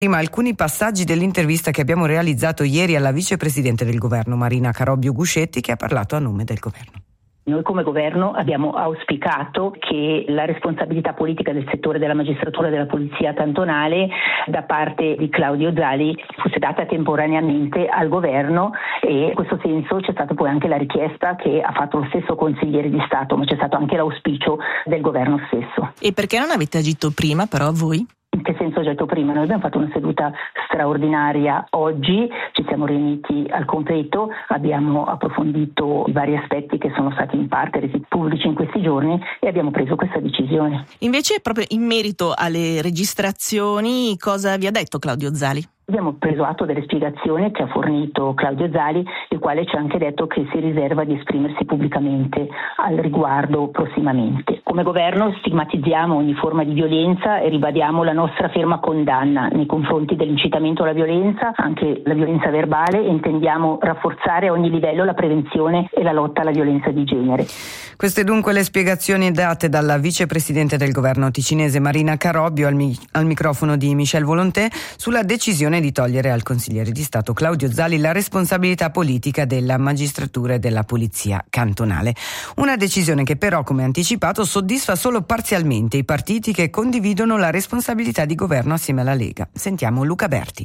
Prima alcuni passaggi dell'intervista che abbiamo realizzato ieri alla vicepresidente del governo Marina Carobio Guscetti, che ha parlato a nome del governo. Noi come governo abbiamo auspicato che la responsabilità politica del settore della magistratura e della polizia cantonale da parte di Claudio Zali fosse data temporaneamente al governo, e in questo senso c'è stata poi anche la richiesta che ha fatto lo stesso consigliere di Stato, ma c'è stato anche l'auspicio del governo stesso. E perché non avete agito prima però voi? In che senso ho detto prima? Noi abbiamo fatto una seduta straordinaria oggi, ci siamo riuniti al completo, abbiamo approfondito i vari aspetti che sono stati in parte resi pubblici in questi giorni e abbiamo preso questa decisione. Invece, proprio in merito alle registrazioni, cosa vi ha detto Claudio Zali? Abbiamo preso atto delle spiegazioni che ha fornito Claudio Zali, il quale ci ha anche detto che si riserva di esprimersi pubblicamente al riguardo prossimamente. Come governo stigmatizziamo ogni forma di violenza e ribadiamo la nostra ferma condanna nei confronti dell'incitamento alla violenza, anche la violenza verbale, e intendiamo rafforzare a ogni livello la prevenzione e la lotta alla violenza di genere. Queste dunque le spiegazioni date dalla vicepresidente del governo ticinese Marina Carobio al microfono di Michel Volonté sulla decisione di togliere al consigliere di Stato Claudio Zali la responsabilità politica della magistratura e della polizia cantonale. Una decisione che però, come anticipato, soddisfa solo parzialmente i partiti che condividono la responsabilità di governo assieme alla Lega. Sentiamo Luca Berti.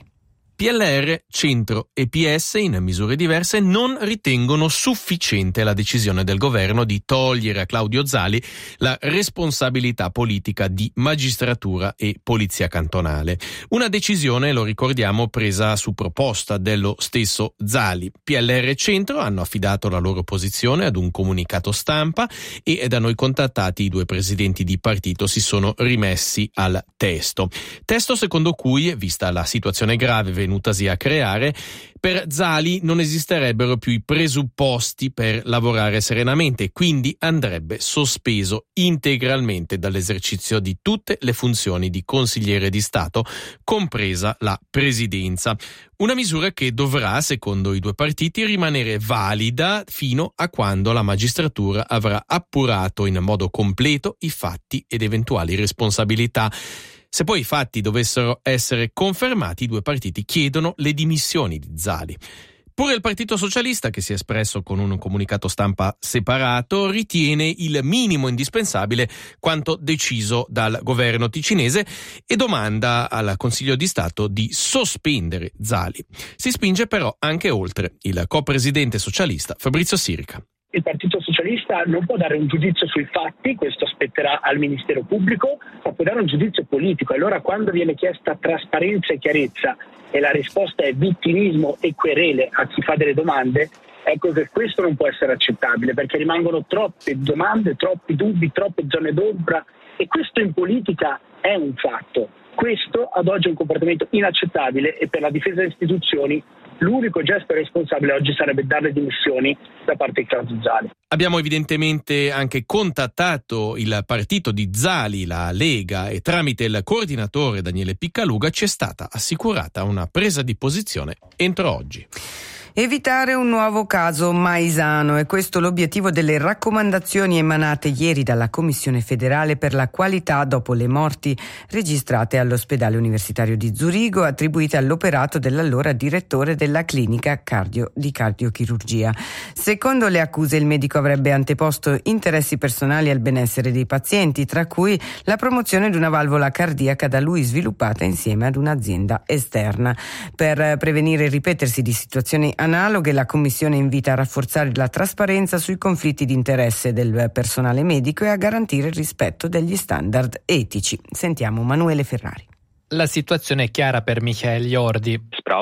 PLR, Centro e PS, in misure diverse, non ritengono sufficiente la decisione del governo di togliere a Claudio Zali la responsabilità politica di magistratura e polizia cantonale. Una decisione, lo ricordiamo, presa su proposta dello stesso Zali. PLR e Centro hanno affidato la loro posizione ad un comunicato stampa e da noi contattati i due presidenti di partito si sono rimessi al testo. Testo secondo cui, vista la situazione grave venutasi a creare, per Zali non esisterebbero più i presupposti per lavorare serenamente, quindi andrebbe sospeso integralmente dall'esercizio di tutte le funzioni di consigliere di Stato, compresa la presidenza. Una misura che dovrà, secondo i due partiti, rimanere valida fino a quando la magistratura avrà appurato in modo completo i fatti ed eventuali responsabilità. Se poi i fatti dovessero essere confermati, i due partiti chiedono le dimissioni di Zali. Pure il Partito Socialista, che si è espresso con un comunicato stampa separato, ritiene il minimo indispensabile quanto deciso dal governo ticinese e domanda al Consiglio di Stato di sospendere Zali. Si spinge però anche oltre. Il co-presidente socialista Fabrizio Sirica. Il Partito Socialista non può dare un giudizio sui fatti, questo spetterà al Ministero Pubblico, ma può dare un giudizio politico. Allora, quando viene chiesta trasparenza e chiarezza e la risposta è vittimismo e querele a chi fa delle domande, ecco che questo non può essere accettabile, perché rimangono troppe domande, troppi dubbi, troppe zone d'ombra, e questo in politica è un fatto. Questo ad oggi è un comportamento inaccettabile e per la difesa delle istituzioni l'unico gesto responsabile oggi sarebbe dare dimissioni da parte di Claudio Zali. Abbiamo evidentemente anche contattato il partito di Zali, la Lega, e tramite il coordinatore Daniele Piccaluga ci è stata assicurata una presa di posizione entro oggi. Evitare un nuovo caso Maisano, è questo l'obiettivo delle raccomandazioni emanate ieri dalla Commissione federale per la qualità dopo le morti registrate all'ospedale universitario di Zurigo, attribuite all'operato dell'allora direttore della clinica di cardiochirurgia. Secondo le accuse il medico avrebbe anteposto interessi personali al benessere dei pazienti, tra cui la promozione di una valvola cardiaca da lui sviluppata insieme ad un'azienda esterna. Per prevenire il ripetersi di situazioni analoghe, la Commissione invita a rafforzare la trasparenza sui conflitti di interesse del personale medico e a garantire il rispetto degli standard etici. Sentiamo Manuele Ferrari. La situazione è chiara per Michael Jordi.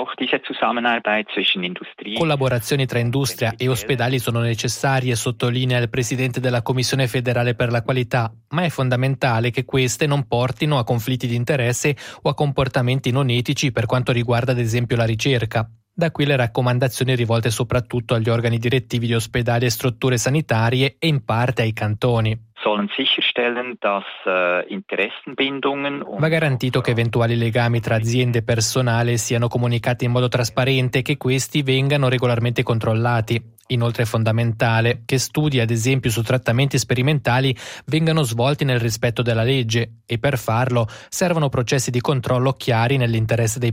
Collaborazioni tra industria e ospedali sono necessarie, sottolinea il presidente della Commissione federale per la qualità, ma è fondamentale che queste non portino a conflitti di interesse o a comportamenti non etici per quanto riguarda ad esempio la ricerca. Da qui le raccomandazioni rivolte soprattutto agli organi direttivi di ospedali e strutture sanitarie e in parte ai cantoni. Va garantito che eventuali legami tra aziende e personale siano comunicati in modo trasparente e che questi vengano regolarmente controllati. Inoltre è fondamentale che studi, ad esempio su trattamenti sperimentali, vengano svolti nel rispetto della legge e per farlo servono processi di controllo chiari nell'interesse dei